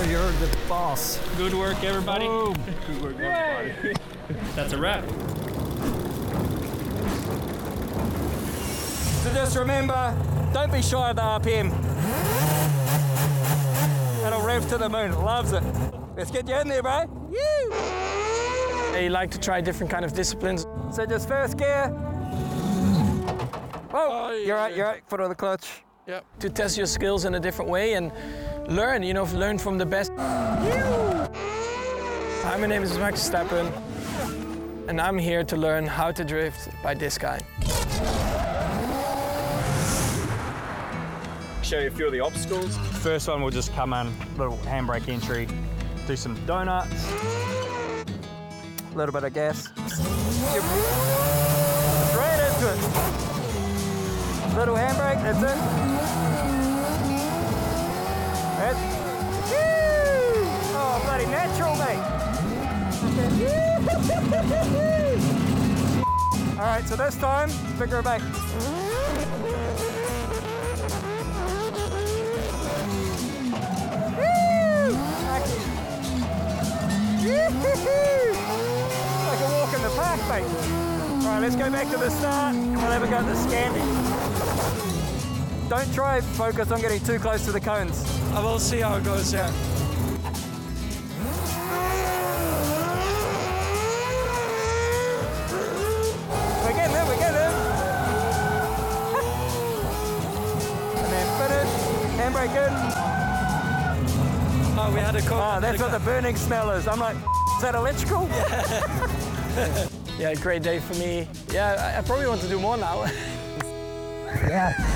you're the boss. Good work, everybody. Boom. Good work, everybody. That's a wrap. So just remember, don't be shy of the RPM. It'll rev to the moon, it loves it. Let's get you in there, bro. Woo! I like to try different kind of disciplines. So just first gear. Whoa, you're right, foot on the clutch. Yeah. To test your skills in a different way and learn, learn from the best. Hi, my name is Max Verstappen, and I'm here to learn how to drift by this guy. Show you a few of the obstacles. First one, we'll just come in, little handbrake entry, do some donuts. A little bit of gas. Right into it. Little handbrake, that's it. That's, oh, bloody natural, mate. All right, so this time, figure it back. Like a walk in the park, mate. All right, let's go back to the start. We'll have a go at the Scandi. Don't try focus on getting too close to the cones. I will see how it goes, yeah. We're getting there. And then finish, handbrake in. Oh, we had a call. Oh, that's what the burning smell is. I'm like, is that electrical? Yeah, great day for me. Yeah, I probably want to do more now. Yeah.